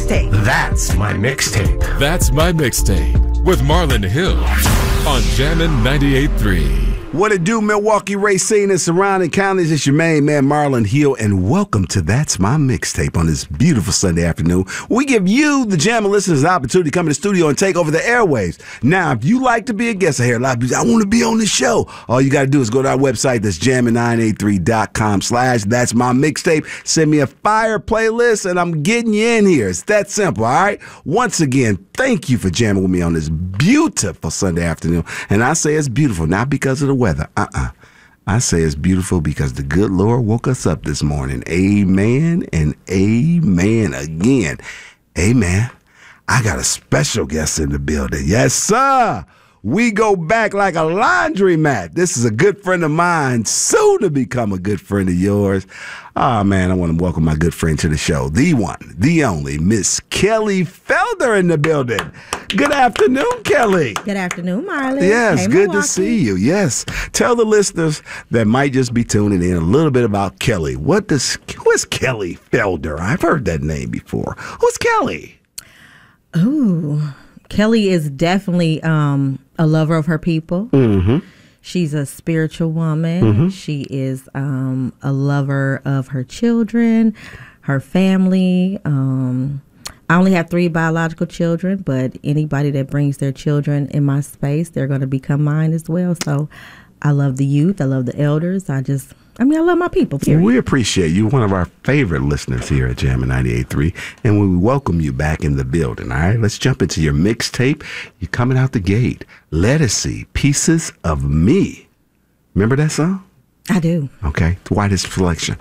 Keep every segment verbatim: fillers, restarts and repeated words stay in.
mixtape. That's my mixtape. That's my mixtape with Marlon Hill on Jammin' ninety-eight point three. What it do, Milwaukee Racine and surrounding counties? It's your main man, Marlon Hill, and welcome to That's My Mixtape on this beautiful Sunday afternoon. We give you, the Jammin' listeners, the opportunity to come in the studio and take over the airwaves. Now, if you like to be a guest, I hear a lot of people say, I want to be on the show. All you got to do is go to our website, that's jammin nine eight three dot com slash That's My Mixtape. Send me a fire playlist, and I'm getting you in here. It's that simple, all right? Once again, thank you for jamming with me on this beautiful Sunday afternoon. And I say it's beautiful, not because of the weather. Uh-uh. I say it's beautiful because the good Lord woke us up this morning. Amen and amen again. Amen. I got a special guest in the building. Yes, sir. We go back like a laundromat. This is a good friend of mine, soon to become a good friend of yours. Oh, man, I want to welcome my good friend to the show. The one, the only, Miss Kelly Felder in the building. Good afternoon, Kelly. Good afternoon, Marlon. Yes, hey, good Milwaukee. to see you. Yes. Tell the listeners that might just be tuning in a little bit about Kelly. What does, who is Kelly Felder? I've heard that name before. Who's Kelly? Ooh, Kelly is definitely um, a lover of her people. Mm-hmm. She's a spiritual woman. Mm-hmm. She is um, a lover of her children, her family. Um, I only have three biological children, but anybody that brings their children in my space, they're going to become mine as well. So I love the youth. I love the elders. I just, I mean, I love my people, period. We appreciate you, one of our favorite listeners here at Jammin' ninety-eight point three, and we welcome you back in the building, all right? Let's jump into your mixtape. You're coming out the gate. Let us see, Pieces of Me. Remember that song? I do. Okay. Why this selection?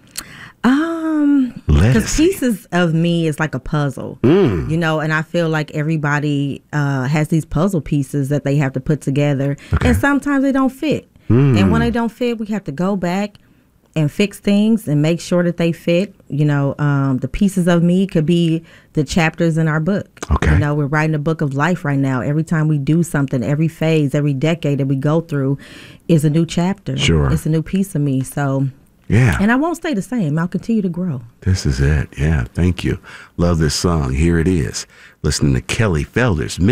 Um, Let because us see. Pieces of Me is like a puzzle, Mm. you know, and I feel like everybody uh, has these puzzle pieces that they have to put together, Okay. and sometimes they don't fit. Mm. And when they don't fit, we have to go back and fix things and make sure that they fit. You know, um, the Pieces of Me could be the chapters in our book. Okay. You know, we're writing a book of life right now. Every time we do something, every phase, every decade that we go through is a new chapter. Sure. It's a new piece of me. So, Yeah. and I won't stay the same. I'll continue to grow. This is it. Yeah. Thank you. Love this song. Here it is. Listening to Kelly Felder's